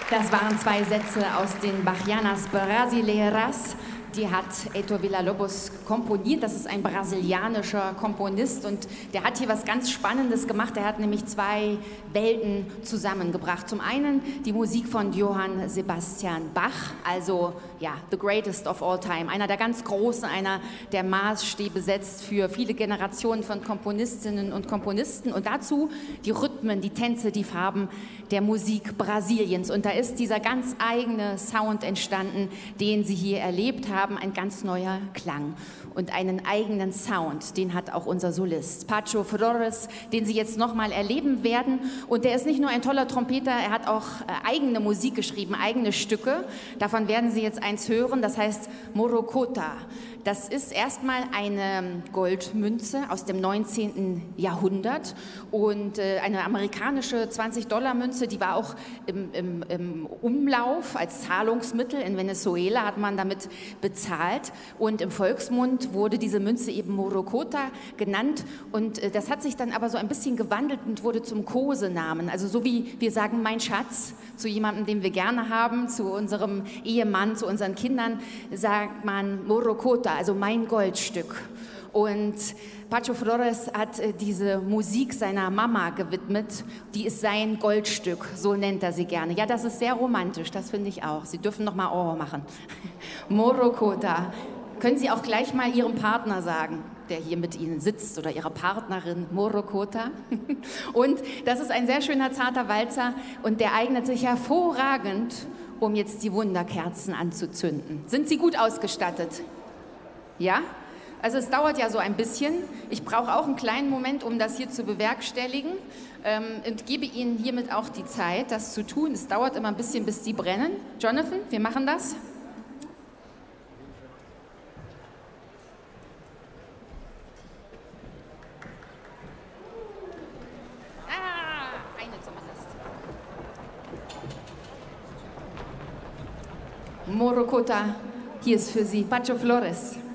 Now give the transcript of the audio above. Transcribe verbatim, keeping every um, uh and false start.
Das waren zwei Sätze aus den Bachianas Brasileiras. Die hat Heitor Villa-Lobos komponiert. Das ist ein brasilianischer Komponist und der hat hier was ganz Spannendes gemacht. Er hat nämlich zwei Welten zusammengebracht. Zum einen die Musik von Johann Sebastian Bach, also ja, the greatest of all time. Einer der ganz Großen, einer der Maßstäbe setzt für viele Generationen von Komponistinnen und Komponisten. Und dazu die Rhythmen, die Tänze, die Farben der Musik Brasiliens. Und da ist dieser ganz eigene Sound entstanden, den Sie hier erlebt haben. Ein ganz neuer Klang und einen eigenen Sound, den hat auch unser Solist Pacho Flores, den Sie jetzt nochmal erleben werden. Und der ist nicht nur ein toller Trompeter, er hat auch äh, eigene Musik geschrieben, eigene Stücke. Davon werden Sie jetzt eins hören, das heißt Morocota. Das ist erstmal eine Goldmünze aus dem neunzehnten Jahrhundert und äh, eine amerikanische zwanzig-Dollar-Münze, die war auch im, im, im Umlauf als Zahlungsmittel. In Venezuela hat man damit bezahlt und im Volksmund wurde diese Münze eben Morocota genannt und äh, das hat sich dann aber so ein bisschen gewandelt und wurde zum Kosenamen. Also so wie wir sagen, mein Schatz, zu jemandem, den wir gerne haben, zu unserem Ehemann, zu unseren Kindern, sagt man Morocota, also mein Goldstück. Und Pacho Flores hat äh, diese Musik seiner Mama gewidmet, die ist sein Goldstück, so nennt er sie gerne. Ja, das ist sehr romantisch, das finde ich auch. Sie dürfen noch mal Oh machen. Morocota. Können Sie auch gleich mal Ihrem Partner sagen, der hier mit Ihnen sitzt, oder Ihrer Partnerin, Morocota. Und das ist ein sehr schöner, zarter Walzer und der eignet sich hervorragend, um jetzt die Wunderkerzen anzuzünden. Sind Sie gut ausgestattet? Ja? Also es dauert ja so ein bisschen. Ich brauche auch einen kleinen Moment, um das hier zu bewerkstelligen ähm, und gebe Ihnen hiermit auch die Zeit, das zu tun. Es dauert immer ein bisschen, bis die brennen. Jonathan, wir machen das. Ah, eine zumindest. Morocota, hier ist für Sie Pacho Flores.